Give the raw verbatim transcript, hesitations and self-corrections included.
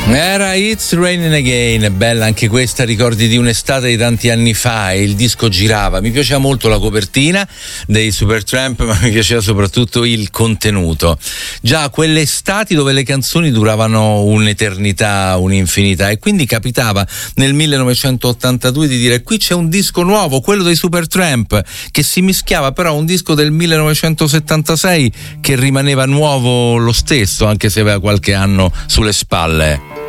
Era It's Raining Again, bella anche questa, ricordi di un'estate di tanti anni fa, e il disco girava. Mi piaceva molto la copertina dei Supertramp, ma mi piaceva soprattutto il contenuto. Già quelle estati dove le canzoni duravano un'eternità, un'infinità, e quindi capitava nel millenovecentottantadue di dire: qui c'è un disco nuovo, quello dei Supertramp, che si mischiava però a un disco del millenovecentosettantasei che rimaneva nuovo lo stesso, anche se aveva qualche anno sulle spalle.